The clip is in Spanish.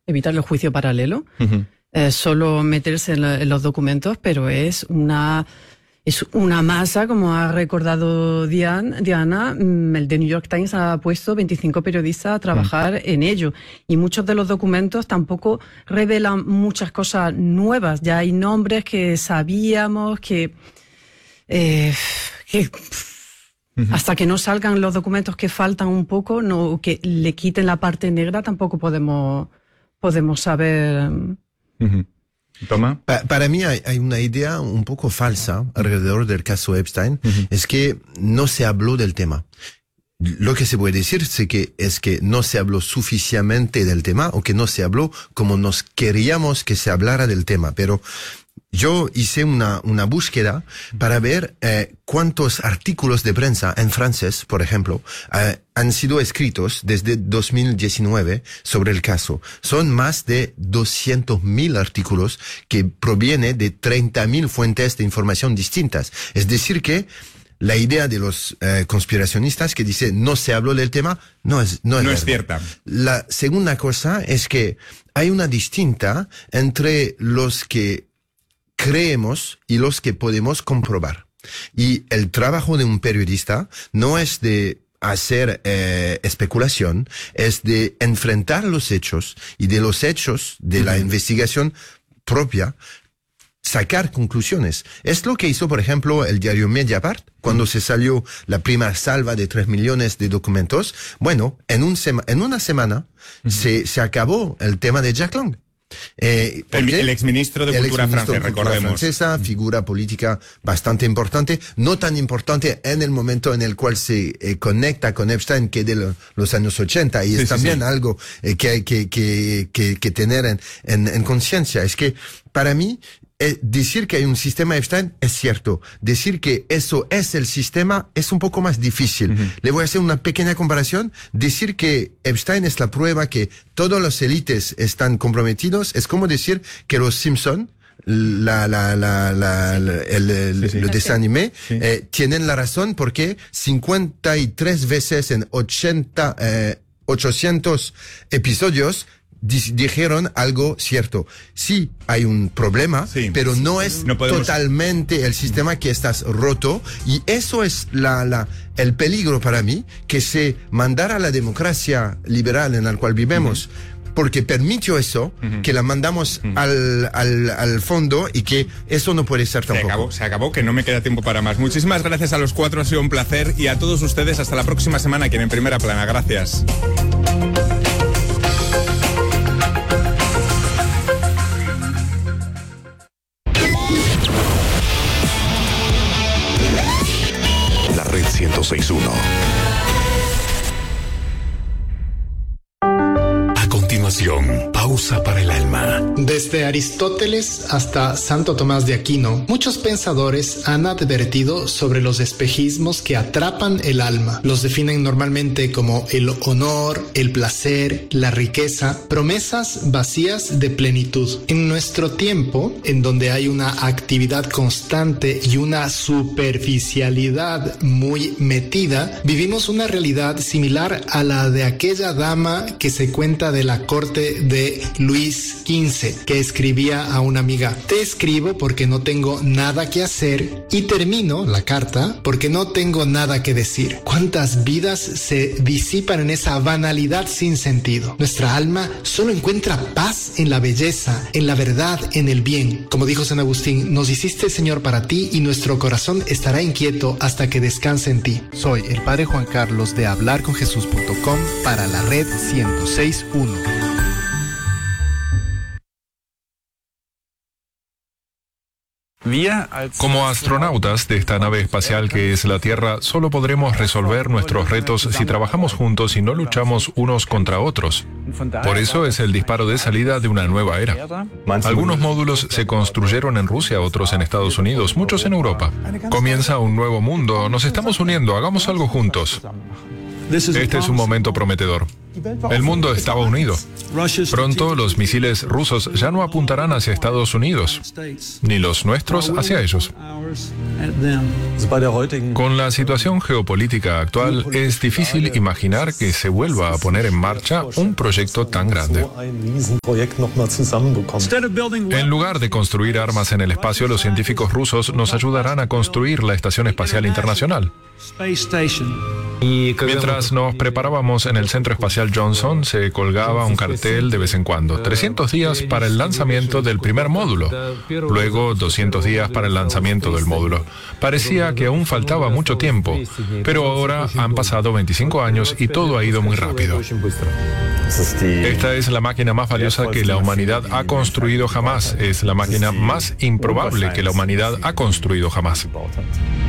evitar el juicio paralelo, solo meterse en los documentos, pero es una masa, como ha recordado Diana, el The New York Times ha puesto 25 periodistas a trabajar en ello, y muchos de los documentos tampoco revelan muchas cosas nuevas. Ya hay nombres que sabíamos que hasta que no salgan los documentos que faltan un poco, no, que le quiten la parte negra, tampoco podemos saber. Toma. Para mí hay una idea un poco falsa alrededor del caso Epstein, es que no se habló del tema. Lo que se puede decir es que no se habló suficientemente del tema, o que no se habló como nos queríamos que se hablara del tema, pero yo hice una búsqueda para ver cuántos artículos de prensa en francés, por ejemplo, han sido escritos desde 2019 sobre el caso. Son más de 200.000 artículos que provienen de 30.000 fuentes de información distintas. Es decir que la idea de los conspiracionistas que dice no se habló del tema no es cierta. La segunda cosa es que hay una distinta entre los que creemos y los que podemos comprobar. Y el trabajo de un periodista no es de hacer especulación, es de enfrentar los hechos, y de los hechos de la investigación propia sacar conclusiones. Es lo que hizo, por ejemplo, el diario Mediapart cuando se salió la primera salva de 3 millones de documentos. Bueno, en una semana se acabó el tema de Jack Lang. El exministro de Cultura francés, recordemos. Francesa, figura política bastante importante, no tan importante en el momento en el cual se conecta con Epstein, que de los años 80, y es también algo que hay que tener en conciencia. Es que, para mí, decir que hay un sistema Epstein es cierto. Decir que eso es el sistema es un poco más difícil. Le voy a hacer una pequeña comparación. Decir que Epstein es la prueba que todos los élites están comprometidos es como decir que los Simpson, el desanime, tienen la razón porque 53 veces en 800 episodios dijeron algo cierto. Sí, hay un problema, pero no es totalmente el sistema que estás roto, y eso es el peligro para mí, que se mandara la democracia liberal en la cual vivimos, porque permitió eso, que la mandamos al fondo, y que eso no puede ser tampoco. Se acabó, que no me queda tiempo para más. Muchísimas gracias a los cuatro, ha sido un placer, y a todos ustedes hasta la próxima semana aquí en Primera Plana. Gracias. Red 106.1. A continuación, pausa para el alma. Desde Aristóteles hasta Santo Tomás de Aquino, muchos pensadores han advertido sobre los espejismos que atrapan el alma. Los definen normalmente como el honor, el placer, la riqueza, promesas vacías de plenitud. En nuestro tiempo, en donde hay una actividad constante y una superficialidad muy metida, vivimos una realidad similar a la de aquella dama que se cuenta de la corte de Luis XV, que escribía a una amiga: te escribo porque no tengo nada que hacer, y termino la carta porque no tengo nada que decir. ¿Cuántas vidas se disipan en esa banalidad sin sentido? Nuestra alma solo encuentra paz en la belleza, en la verdad, en el bien. Como dijo San Agustín, nos hiciste, Señor, para ti, y nuestro corazón estará inquieto hasta que descanse en ti. Soy el Padre Juan Carlos de hablarconjesús.com para la Red 106.1. Como astronautas de esta nave espacial que es la Tierra, solo podremos resolver nuestros retos si trabajamos juntos y no luchamos unos contra otros. Por eso es el disparo de salida de una nueva era. Algunos módulos se construyeron en Rusia, otros en Estados Unidos, muchos en Europa. Comienza un nuevo mundo, nos estamos uniendo, hagamos algo juntos. Este es un momento prometedor. El mundo estaba unido. Pronto los misiles rusos ya no apuntarán hacia Estados Unidos, ni los nuestros hacia ellos. Con la situación geopolítica actual, es difícil imaginar que se vuelva a poner en marcha un proyecto tan grande. En lugar de construir armas en el espacio, los científicos rusos nos ayudarán a construir la Estación Espacial Internacional. Mientras nos preparábamos en el Centro Espacial Johnson, se colgaba un cartel de vez en cuando: 300 días para el lanzamiento del primer módulo, luego 200 días para el lanzamiento del módulo. Parecía que aún faltaba mucho tiempo, pero ahora han pasado 25 años y todo ha ido muy rápido. Esta es la máquina más valiosa que la humanidad ha construido jamás. Es la máquina más improbable que la humanidad ha construido jamás.